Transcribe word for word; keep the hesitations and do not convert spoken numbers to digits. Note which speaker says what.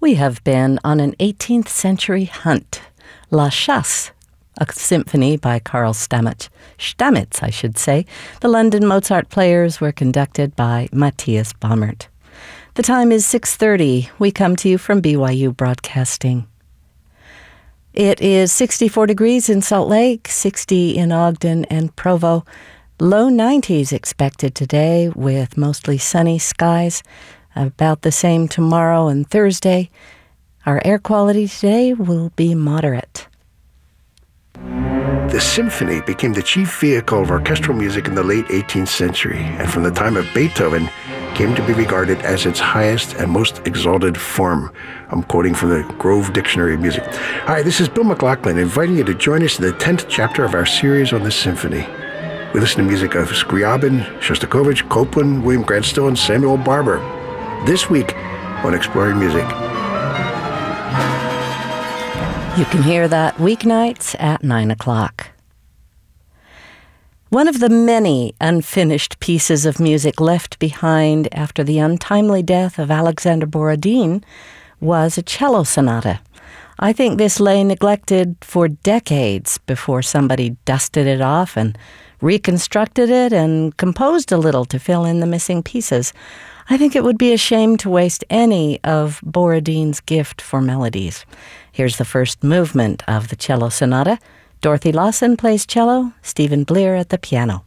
Speaker 1: We have been on an eighteenth century hunt. La Chasse, a symphony by Karl Stamitz. Stamitz, I should say. The London Mozart Players were conducted by Matthias Baumert. The time is six thirty. We come to you from B Y U Broadcasting. It is sixty-four degrees in Salt Lake, sixty in Ogden and Provo. Low nineties expected today with mostly sunny skies. About the same tomorrow and Thursday. Our air quality today will be moderate.
Speaker 2: The symphony became the chief vehicle of orchestral music in the late eighteenth century, and from the time of Beethoven came to be regarded as its highest and most exalted form. I'm quoting from the Grove Dictionary of Music. Hi, this is Bill McLaughlin, inviting you to join us in the tenth chapter of our series on the symphony. We listen to music of Scriabin, Shostakovich, Copland, William Grant Still, and Samuel Barber. This week on Exploring Music.
Speaker 1: You can hear that weeknights at nine o'clock. One of the many unfinished pieces of music left behind after the untimely death of Alexander Borodin was a cello sonata. I think this lay neglected for decades before somebody dusted it off and reconstructed it and composed a little to fill in the missing pieces. I think it would be a shame to waste any of Borodin's gift for melodies. Here's the first movement of the cello sonata. Dorothy Lawson plays cello, Stephen Blear at the piano.